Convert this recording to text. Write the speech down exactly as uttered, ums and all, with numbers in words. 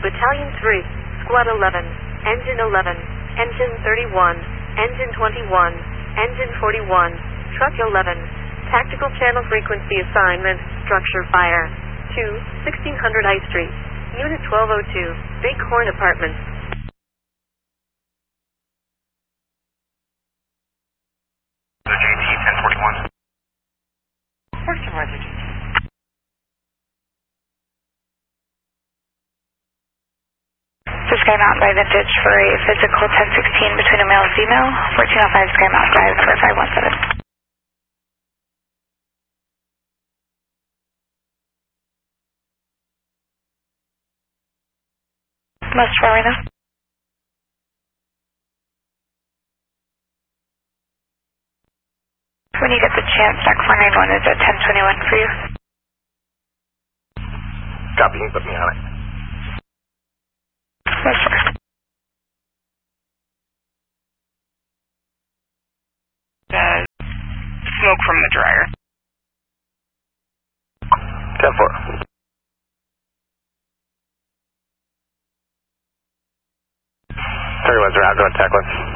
Battalion three, Squad eleven, Engine eleven, Engine thirty-one, Engine twenty-one, Engine forty-one, Truck eleven, Tactical Channel Frequency Assignment, Structure Fire, two, sixteen hundred High Street, Unit twelve oh two, Bighorn Apartments. J T ten forty-one. Where's the Roger J T? Sky Mountain Drive Vintage for a physical ten sixteen between a male and female, fourteen oh five Sky Mountain Drive, number five one seven. Most far right now. When you get the chance, Doc four nine one is at ten twenty-one for you. Copy, you can put me on it. Most far. Uh, smoke from the dryer. ten four. thirty-ones are out, going tech one.